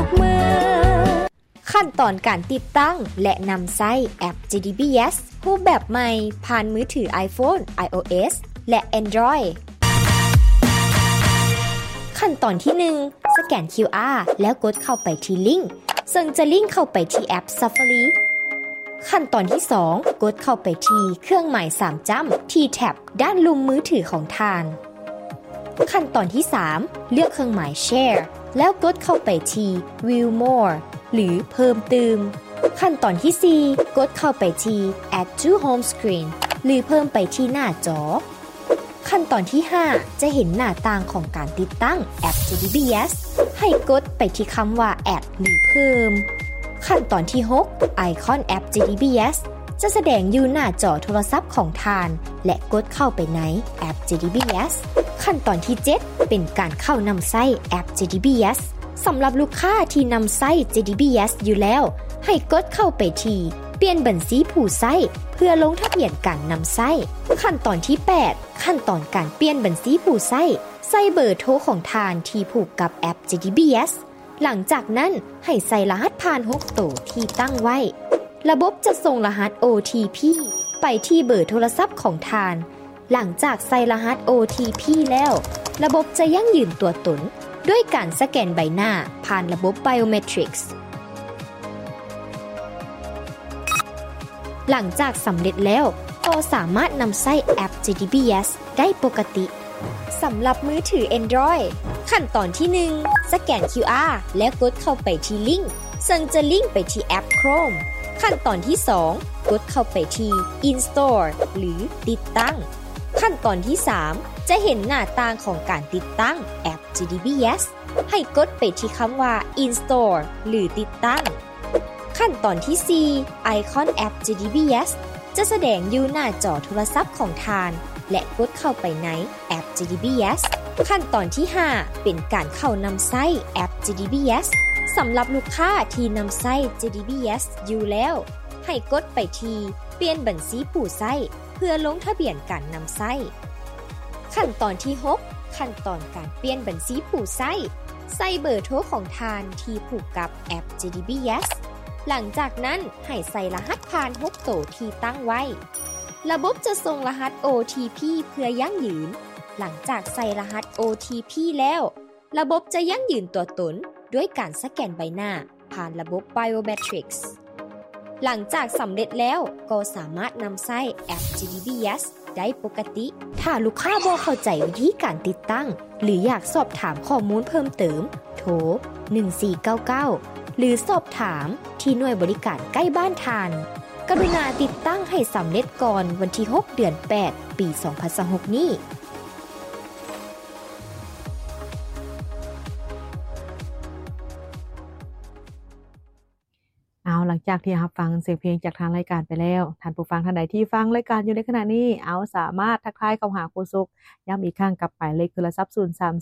มือขั้นตอนการติดตั้งและนำใช้แอป JDBS รูปแบบใหม่ผ่านมือถือ iPhone, iOS และ Android ขั้นตอนที่1สแกน QR แล้วกดเข้าไปที่ลิงก์ซึ่งจะลิงก์เข้าไปที่แอป Safari ขั้นตอนที่2กดเข้าไปที่เครื่องหมาย3จั่มที่แท็บด้านลุ่มมือถือของท่านขั้นตอนที่3เลือกเครื่องหมาย Share แล้วกดเข้าไปที่ View More หรือเพิ่มเติมขั้นตอนที่4กดเข้าไปที่ Add to Home Screen หรือเพิ่มไปที่หน้าจอขั้นตอนที่5จะเห็นหน้าต่างของการติดตั้งแอป JDBS ให้กดไปที่คำว่า Add หรือเพิ่มขั้นตอนที่6ไอคอนแอป JDBS จะแสดงอยู่หน้าจอโทรศัพท์ของท่านและกดเข้าไปในแอป JDBS ขั้นตอนที่7เป็นการเข้านำใช้แอป JDBS สำหรับลูกค้าที่นำใช้ JDBS อยู่แล้วให้กดเข้าไปที่เปลี่ยนบัญชีผู้ใช้เพื่อลงทะเบียนการนำใช้ขั้นตอนที่8ขั้นตอนการเปลี่ยนบัญชีผู้ใช้ใส่เบอร์โทรของท่านที่ผูกกับแอป JDBS หลังจากนั้นให้ใส่รหัสผ่าน6ตัวที่ตั้งไว้ระบบจะส่งรหัส OTP ไปที่เบอร์โทรศัพท์ของท่านหลังจากใส่รหัส OTP แล้วระบบจะยั่งยืนตัวตนด้วยการสแกนใบหน้าผ่านระบบ Biometrics หลังจากสำเร็จแล้วก็สามารถนำใช้แอป JDBS ได้ปกติสำหรับมือถือ Android ขั้นตอนที่1สแกน QR แล้วกดเข้าไปที่ลิงก์ซึ่งจะลิงก์ไปที่แอป Chrome ขั้นตอนที่2กดเข้าไปที่ Install หรือติดตั้งขั้นตอนที่3จะเห็นหน้าต่างของการติดตั้งแอป JDBS ให้กดไปที่คำว่า Install หรือติดตั้งขั้นตอนที่4ไอคอนแอป JDBS จะแสดงอยู่หน้าจอโทรศัพท์ของท่านและกดเข้าไปในแอป JDBS ขั้นตอนที่5เป็นการเข้านำใช้แอป JDBS สำหรับลูกค้าที่นำใช้ JDBS อยู่แล้วให้กดไปที่เปลี่ยนบัญชีผู้ใช้เพื่อลงทะเบียนการนำใช้ขั้นตอนที่6ขั้นตอนการเปลี่ยนบัญชีผู้ใช้ใส่เบอร์โทรของท่านที่ผูกกับแอป JDBS หลังจากนั้นให้ใส่รหัสผ่าน6ตัวที่ตั้งไว้ระบบจะส่งรหัส OTP เพื่อยั่งยืนหลังจากใส่รหัส OTP แล้วระบบจะยั่งยืนตัวตนด้วยการสแกนใบหน้าผ่านระบบ Biometrics หลังจากสำเร็จแล้วก็สามารถนำใช้แอป JDBS ได้ปกติถ้าลูกค้าบ่เข้าใจวิธีการติดตั้งหรืออยากสอบถามข้อมูลเพิ่มเติมโทร1499หรือสอบถามที่หน่วยบริการใกล้บ้านท่านกรุณาติดตั้งให้สำเร็จก่อนวันที่6เดือน8ปี2026นี้เอาหลังจากที่รับฟังเสียงเพลงจากทางรายการไปแล้วท่านผู้ฟังท่านใดที่ฟังรายการอยู่ในขณะนี้เอาสามารถทักทายเข้าหาโฆษกย้ำอีกครั้งกับหมายเลขโทรศัพท์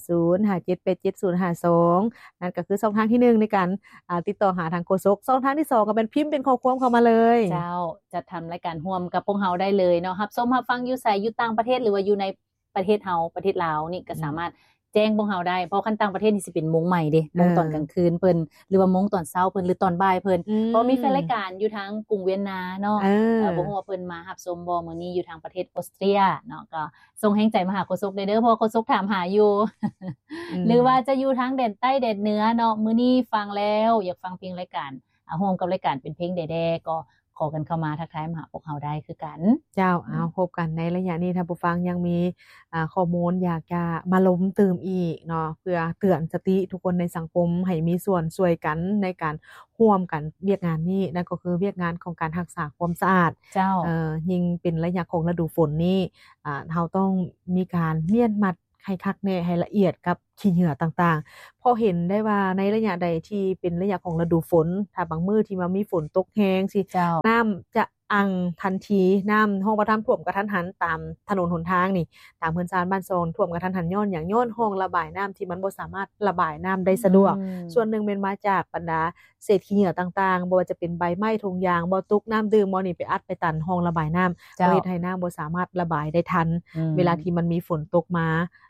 03057877052นั่นก็คือช่องทางที่1ในการติดต่อหาทางโฆษกช่องทางที่2ก็เป็นพิมพ์เป็นข้อความเข้ามาเลยเจ้าจะทำรายการร่วมกับพวกเฮาได้เลยเนาะรับชมรับฟังอยู่ไสอยู่ต่างประเทศหรือว่าอยู่ในประเทศเฮาประเทศลาวนี่ก็สามารถแจ้งพวกเฮาได้เพราะคันต่างประเทศนี่สิเป็นโมงใหม่เด้โมงตอนกลางคืนเพิ่นหรือว่าโมงตอนเช้าเพิ่นหรือตอนบ่ายเพิ่นเพราะมีแฟนรายการอยู่ทางกรุงเวียนนาเนาะบ่ฮู้ว่าเพิ่นมารับชมบ่มื้อนี้อยู่ทางประเทศออสเตรียเนาะก็ส่งแรงใจมาหาโฆษกได้เด้อเพราะโฆษกถามหาอยู่ หรือว่าจะอยู่ทางแดนใต้แดนเหนือเนาะมื้อนี้ฟังแล้วอยากฟังเพลงรายการร่วมกับรายการเป็นเพลงแด่ๆก็ขอกันเข้ามาทักทายมาหาพวกเฮาได้คือกันเจ้าเอาพบกันในระยะนี้ท่านผู้ฟังยังมีข้อมูลอยากจะมาล้มเติมอีกเนาะเพื่อเตือนสติทุกคนในสังคมให้มีส่วนช่วยกันในการร่วมกันเวียกงานนี้นั่นก็คือเวียกงานของการรักษาความสะอาดเจ้ายิ่งเป็นระยะของฤดูฝนนี้เฮาต้องมีการเมียนมัดให้คักแน่ให้ละเอียดกับขี้เหงื่อต่างๆพอเห็นได้ว่าในระยะใดที่เป็นระยะของฤดูฝนถ้าบางมื้อที่มันมีฝนตกแรงสิน้ำจะอังทันทีน้ำห้องประทามท่วมกระทันหันตามถนนหนทางนี่ตามเฮือนซานบ้านโซนท่วมกระทันหันย้อนอย่างย้อนห้องระบายน้ำที่มันบ่สามารถระบายน้ำได้สะดวกส่วนหนึ่งเป็นมาจากบรรดาเศษขี้เหงื่อต่างๆบ่ว่าจะเป็นใบไม้ถุงยางบ่ตุกน้ำดื่มบ่นี่ไปอัดไปตันห้องระบายน้ำเฮ็ดให้น้ำบ่สามารถระบายได้ทันเวลาที่มันมีฝนตกมา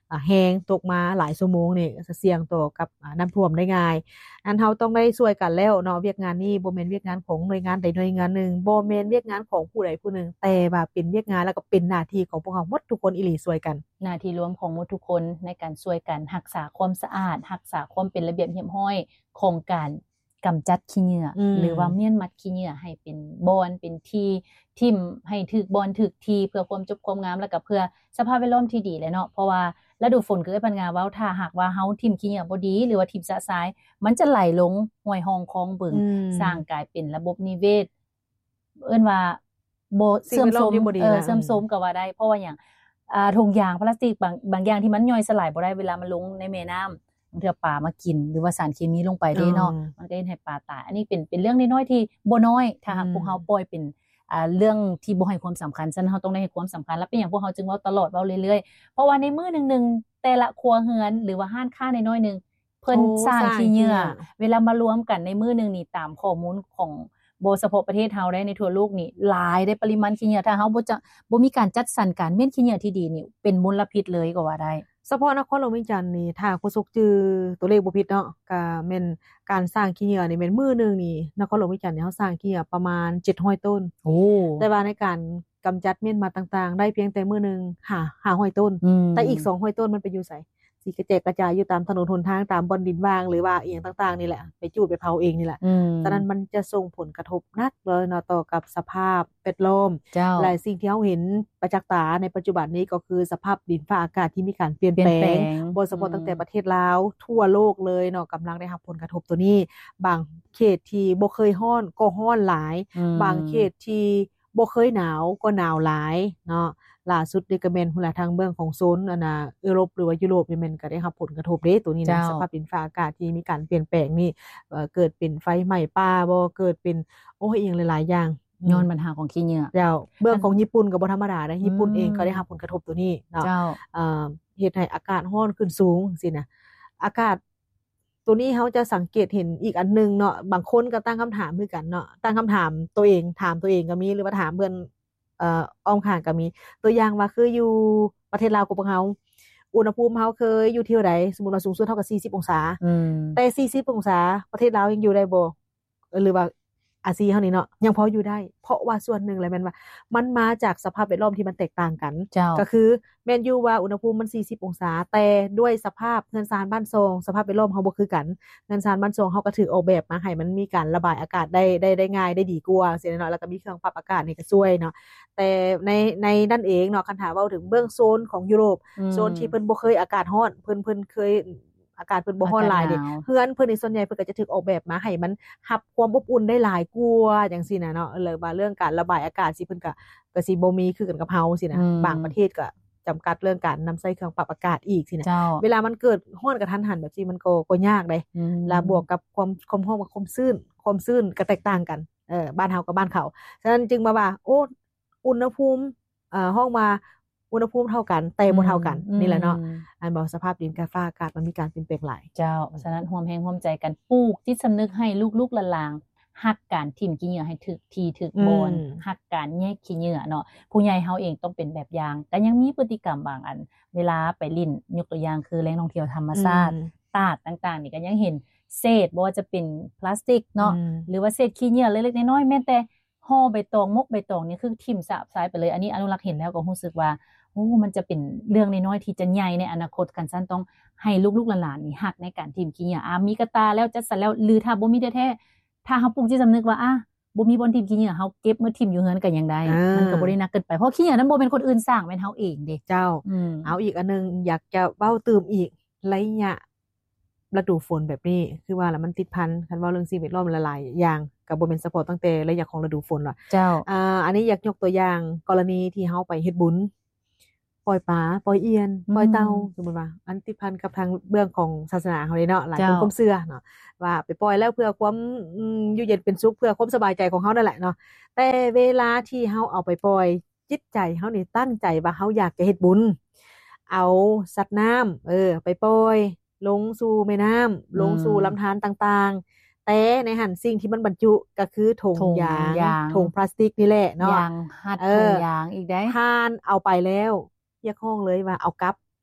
แห้งตกมาหลายชั่วโมงนี่จะเสี่ยงต่อกับน้ำท่วมได้ง่ายอันเฮาต้องได้ช่วยกันแล้วเนาะเวียกงานนี้บ่แม่นเวียกงานของหน่วยงานใดหน่วยงานหนึงบ่แม่นเวียกงานของผู้ใดผู้หนึ่งแต่ว่าเป็นเวียกงานแล้วก็เป็นหน้าที่ของพวกเราหมดทุกคนอีหลีช่วยกันหน้าที่รวมของหมดทุกคนในการช่วยกันรักษาความสะอาดรักษาความเป็นระเบียบเรียบร้อยของการกำจัดขี้เหงื่อหรือว่าเมียนมัดขี้เหงื่อให้เป็นบอนเป็นที่ทิ่มให้ถึกบอนถึกทีเพื่อความจบความงามแล้วก็เพื่อสภาพแวดล้อมที่ดีแหละเนาะเพราะว่าฤดูฝนคือไอ้ปัญญาเว้าถ้าหากว่าเฮาทิ่มขี้เหงื่อบ่ดีหรือว่าทิ่มสะสายมันจะไหลลงห้วยห้องคลองบึงสร้างกลายเป็นระบบนิเวศเอิ้นว่าบ่เสื่อมโทรมเสื่อมโทรมก็ว่าได้เพราะว่าหยังถุงยางพลาสติกบางอย่างที่มันย่อยสลายบ่ได้เวลามันลงในแม่น้ำบางเทื่อปลามากินหรือว่าสารเคมีลงไปเด้เนาะมันก็เฮ็ดให้ปลาตายอันนี้เป็นเรื่องน้อยๆที่บ่น้อยถ้าหากพวกเฮาปล่อยเป็นเรื่องที่บ่ให้ความสำคัญฉะนั้นเฮาต้องได้ให้ความสำคัญและเป็นหยังพวกเฮาจึงเว้าตลอดเว้าเรื่อยๆเพราะว่าในมื้อนึงๆแต่ละครัวเรือนหรือว่าร้านค้าน้อยๆนึงเพิ่นสร้างขี้เหงื่อเวลามารวมกันในมื้อนึงนี่ตามข้อมูลของบ่เฉพาะประเทศเฮาได้ในทั่วโลกนี่หลายได้ปริมาณขี้เหงื่อถ้าเฮาบ่มีการจัดสรรการเม่นขี้เหงื่อที่ดีนี่เป็นมลพิษเลยก็ว่าได้เฉพาะนครหลวงเวียงจันทน์นี่ถ้าโฆษกจือตัวเลขบ่ผิดเนาะก็แม่นการสร้างขี้เหงื่อนี่แม่นมื้อนึงนี่นครหลวงเวียงจันทน์นี่เฮาสร้างขี้เหงื่อประมาณ700ต้นโอ้แต่ว่าในการกำจัดเม่นมาต่างๆได้เพียงแต่มื้อนึง500ต้นแต่อีก200ต้นมันไปอยู่ไสสิกระแจกกระจายอยู่ตามถนนหนทางตามบ่อนดินว่างหรือว่าอีหยังต่างๆนี่แหละไปจูดไปเผาเองนี่แหละฉะนั้นมันจะส่งผลกระทบหนักเลยเนาะต่อกับสภาพแวดล้อมและสิ่งที่เฮาเห็นประจักษ์ตาในปัจจุบันนี้ก็คือสภาพดินฟ้าอากาศที่มีการเปลี่ยนแปลงบ่เฉพาะตั้งแต่ประเทศลาวทั่วโลกเลยเนาะกำลังได้รับผลกระทบตัวนี้บางเขตที่บ่เคยร้อนก็ร้อนหลายบางเขตที่บ่เคยหนาวก็หนาวหลายเนาะล่าสุดนี่ก็แม่นพุ่นล่ะทางเมืองของโซนยุโรปหรือว่ายุโรปนี่แม่นก็ได้รับผลกระทบเด้ตัวนี้นะสภาพดินฟ้าอากาศที่มีการเปลี่ยนแปลงนี่เกิดเป็นไฟไหม้ป่าบ่เกิดเป็นโอ้ยอีหยังหลายๆอย่างย้อนปัญหาของขี้เหงื่อเจ้าเมืองของญี่ปุ่นก็บ่ธรรมดานะญี่ปุ่นเองก็ได้รับผลกระทบตัวนี้เนาะเฮ็ดให้อากาศร้อนขึ้นสูงจังซี่นะอากาศตัวนี้เฮาจะสังเกตเห็นอีกอันนึงเนาะบางคนก็ตั้งคำถามคือกันเนาะตั้งคำถามตัวเองถามตัวเองก็มีหรือว่าถามเพื่อนอ้อมข้างก็มีตัวอย่างว่าคืออยู่ประเทศลาวกับพวกเฮาอุณหภูมิเฮาเคยอยู่ที่เท่าใดสมมุติว่าสูงสุดเท่ากับ40องศาแต่40องศาประเทศลาวยังอยู่ได้บ่หรือว่าอาซีเฮานี่เนาะยังพออยู่ได้เพราะว่าส่วนหนึ่งเลยแม่นว่ามันมาจากสภาพแวดล้อมที่มันแตกต่างกันก็คือแม่นอยู่ว่าอุณหภูมิมัน40องศาแต่ด้วยสภาพเรือนซานบ้านทรงสภาพแวดล้อมเฮาบ่คือกันเรือนซานบ้านทรงเฮาก็ถูกออกแบบมาให้มันมีการระบายอากาศได้ง่ายได้ดีกว่าซี่เนาะแล้วก็มีเครื่องปรับอากาศนี่ก็ช่วยเนาะแต่ในนั่นเองเนาะคันถามเว้าถึงเบื้องโซนของยุโรปโซนที่เพิ่นบ่เคยอากาศร้อนเพิ่นเคยอากาศเพิ่นบ่ร้อนหลายเด้เฮือนเพิ่นนี่ส่วนใหญ่เพิ่นก็จะถูกออกแบบมาให้มันรับความอบอุ่นได้หลายกว่าจังซี่น่ะเนาะเลยว่าเรื่องการระบายอากาศสิเพิ่นก็สิบ่มีคือกันกับเฮาซี่นะบางประเทศก็จำกัดเรื่องการนำใช้เครื่องปรับอากาศอีกซี่นะเวลามันเกิดร้อนกระทันหันแบบนี้มันก็ยากเด้แล้วบวกกับความร้อนกับความชื้นก็แตกต่างกันบ้านเฮากับบ้านเขาฉะนั้นจึงมาว่าโอ้อุณหภูมิห้องมาอุณหภูมิเท่ากันแต่บ่เท่ากันนี่แหละเนาะอันบอกสภาพดินกับฟ้าอากาศมันมีการเปลี่ยนแปลงหลายเจ้าฉะนั้นร่วมแรงร่วมใจกันปลูกจิตสำนึกให้ลูกๆหลานๆฮักการทิ่มขี้เหงื่อให้ถึกที่ถึกบอนฮักการแยกขี้เหงื่อเนาะผู้ใหญ่เฮาเองต้องเป็นแบบอย่างแต่ยังมีพฤติกรรมบางอันเวลาไปลิ้นยกตัวอย่างคือแหล่งท่องเที่ยวธรรมชาติตาดต่างๆนี่ก็ยังเห็นเศษบ่ว่าจะเป็นพลาสติกเนาะหรือว่าเศษขี้เหงื่อเล็กๆน้อยๆแม้แต่ห่อใบตองมกใบตองนี่คือทิ่มสาบสายไปเลยอันนี้อนุรักษ์เห็นแล้วก็รู้สึกว่าโอ้มันจะเป็นเรื่องน้อยๆที่จะใหญ่ในอนาคตกันซั่นต้องให้ลูกๆหลานๆนี่ฮักในการทิ่มขี้เหงื่อมีกระตาแล้วจัดสรรแล้วหรือถ้าบ่มีแท้ๆถ้าเฮาปลูกจิตสำนึกว่าบ่มีบ่อนทิ่มขี้เหงื่อเฮาเก็บมาทิ่มอยู่เฮือนก็ยังได้มันก็บ่ได้หนักเกินไปเพราะขี้เหงื่อนั้นบ่เป็นคนอื่นสร้างแม่นเฮาเองเด้เจ้าเอาอีกอันนึงอยากจะเว้าเติมอีกระยะฤดูฝนแบบนี้คือว่าแล้วมันติดพันคันเว้าเรื่องสิ่งแวดล้อมหลายๆอย่างก็บ่แม่นเฉพาะตั้งแต่ระยะของฤดูฝนหรอกเจ้าอันนี้อยากยกตัวอย่างกรณีที่เฮาไปเฮ็ดบุญปล่อยปลาปล่อยเอียนปล่อยเต่าสมมุติว่าอันติดพันกับทางเรื่องของศาสนาเฮาเนาะหลายคนความเชื่อเนาะว่าไปปล่อยแล้วเพื่อความอยู่เย็นเป็นสุขเพื่อความสบายใจของเฮานั่นแหละเนาะแต่เวลาที่เฮาเอาไปปล่อยจิตใจเฮานี่ตั้งใจว่าเฮาอยากจะเฮ็ดบุญเอาสัตว์น้ำไปปล่อยลงสู่แม่น้ำลงสู่ลำธารต่างๆแต่ในหันสิ่งที่มันบรรจุก็คือถุงยางถุงพลาสติกนี่แหละเนาะยางหัดถุงยางอีกได้ทานเอาไปแล้วเรียกห้องเลยว่าเอากลับ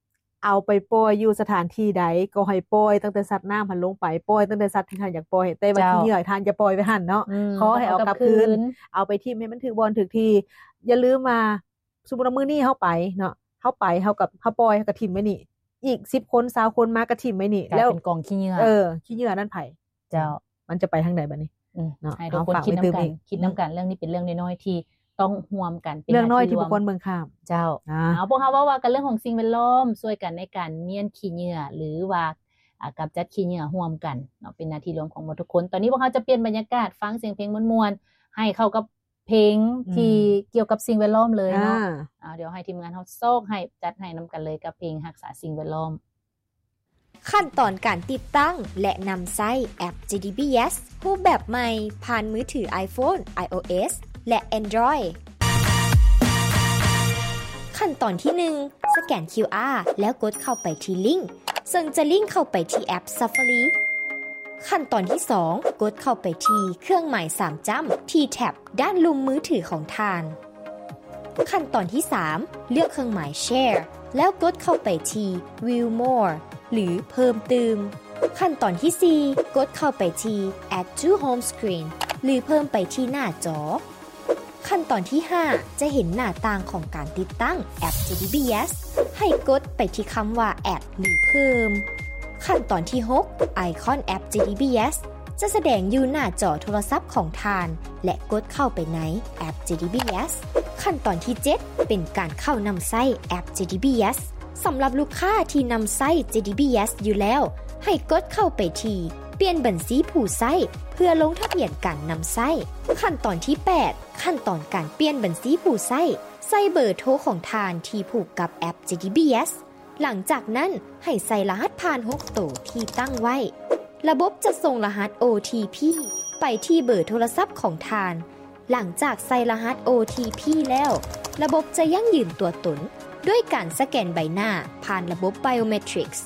เอาไปปล่อยอยู่สถานที่ใดก็ให้ปล่อยตั้งแต่สัตว์น้ำหันลงไปปล่อยตั้งแต่สัตว์ที่ท่านอยากปล่อยแต่ว่าที่เหยื่อท่านจะปล่อยไปหั่นเนาะขอให้เอากลับคืนเอาไปทิ่มให้มันถึกบอลถึกที่อย่าลืมมาสมมุติว่ามื้อนี้เฮาไปเนาะเฮาไปเฮากับเฮาปล่อยเฮาก็ทิ่มไว้นี่อีก10คน20คนมาก็ทิ่มไว้นี่แล้วเป็นกองขี้เหยื่อขี้เหยื่อนั่นไผเจ้ามันจะไปทางใดบัดนี้เนาะให้ทุกคนคิดนำกันเรื่องนี้เป็นเรื่องน้อยๆที่ต้องร่วมกันเป็นเรื่องน้อยที่บุคคลเมืองข้ามเจ้าพวกเฮาว่ากันเรื่องของสิ่งแวดล้อมช่วยกันในการเมียนขี้เหยื่อหรือว่ากำจัดขี้เหยื่อร่วมกันเนาะเป็นหน้าที่ร่วมของหมดทุกคนตอนนี้พวกเฮาจะเปลี่ยนบรรยากาศฟังเสียงเพลงม่วนๆให้เข้ากับเพลงที่เกี่ยวกับสิ่งแวดล้อมเลยเนาะเดี๋ยวให้ทีมงานเฮาโซกให้จัดให้นํกันเลยกับเพลงรักษาสิ่งแวดล้อมขั้นตอนการติดตั้งและนำใช้แอป JDBS รูปแบบใหม่ผ่านมือถือ iPhone, iOS และ Android ขั้นตอนที่1สแกน QR แล้วกดเข้าไปที่ลิงก์ซึ่งจะลิงก์เข้าไปที่แอป Safari ขั้นตอนที่2กดเข้าไปที่เครื่องหมาย3จ้ำที่แท็บด้านลุ่มมือถือของท่านขั้นตอนที่3เลือกเครื่องหมาย Share แล้วกดเข้าไปที่ View More หรือเพิ่มเติมขั้นตอนที่4กดเข้าไปที่ Add to Home Screen หรือเพิ่มไปที่หน้าจอขั้นตอนที่5จะเห็นหน้าต่างของการติดตั้งแอป JDBS ให้กดไปที่คำว่า Add หรือเพิ่มขั้นตอนที่6ไอคอนแอป JDBS จะแสดงอยู่หน้าจอโทรศัพท์ของท่านและกดเข้าไปในแอป JDBS ขั้นตอนที่7เป็นการเข้านำใช้แอป JDBS สำหรับลูกค้าที่นำใช้ JDBS อยู่แล้วให้กดเข้าไปที่เปลี่ยนบัญชีผู้ใช้เพื่อลงทะเบียนการนำใช้ขั้นตอนที่8ขั้นตอนการเปลี่ยนบัญชีผู้ใช้ใส่เบอร์โทรของท่านที่ผูกกับแอป JDBS หลังจากนั้นให้ใส่รหัสผ่าน6ตัวที่ตั้งไว้ระบบจะส่งรหัส OTP ไปที่เบอร์โทรศัพท์ของท่านหลังจากใส่รหัส OTP แล้วระบบจะยั่งยืนตัวตนด้วยการสแกนใบหน้าผ่านระบบ Biometrics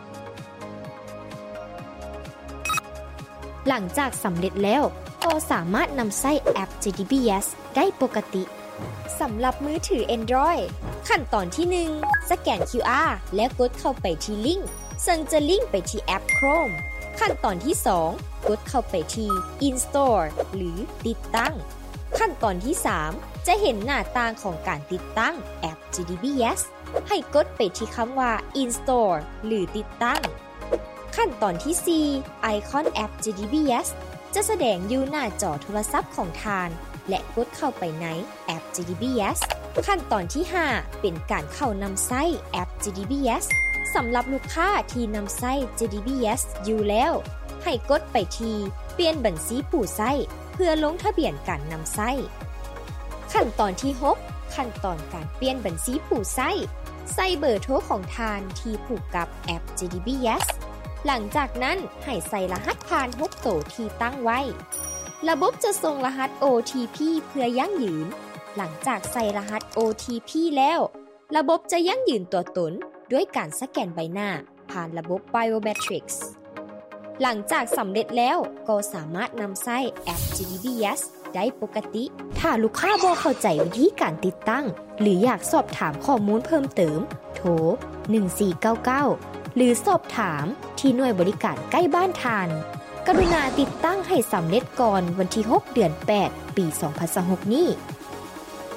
หลังจากสำเร็จแล้วก็สามารถนำใช้แอป JDBS ได้ปกติสำหรับมือถือ Android ขั้นตอนที่1สแกน QR แล้วกดเข้าไปที่ลิงก์ซึ่งจะลิงก์ไปที่แอป Chrome ขั้นตอนที่2กดเข้าไปที่ Install หรือติดตั้งขั้นตอนที่3จะเห็นหน้าต่างของการติดตั้งแอป JDBS ให้กดไปที่คำว่า Install หรือติดตั้งขั้นตอนที่4ไอคอนแอป JDBS จะแสดงอยู่หน้าจอโทรศัพท์ของท่านและกดเข้าไปในแอป JDBS ขั้นตอนที่5เป็นการเข้านำใช้แอป JDBS สำหรับลูกค้าที่นำใช้ JDBS อยู่แล้วให้กดไปที่เปลี่ยนบัญชีผู้ใช้เพื่อลงทะเบียนการนำใช้ขั้นตอนที่6ขั้นตอนการเปลี่ยนบัญชีผู้ใช้ใส่เบอร์โทรของท่านที่ผูกกับแอป JDBS หลังจากนั้นให้ใส่รหัสผ่าน6ตัวที่ตั้งไว้ระบบจะส่งรหัส OTP เพื่อยั่งยืนหลังจากใส่รหัส OTP แล้วระบบจะยั่งยืนตัวตนด้วยการสแกนใบหน้าผ่านระบบ Biometrics หลังจากสำเร็จแล้วก็สามารถนำใช้แอป JDBS ได้ปกติถ้าลูกค้าบ่เข้าใจวิธีการติดตั้งหรืออยากสอบถามข้อมูลเพิ่มเติมโทร1499หรือสอบถามที่หน่วยบริการใกล้บ้านท่านกรุณาติดตั้งให้สำเร็จก่อนวันที่6 เดือน 8 ปี 2026 นี้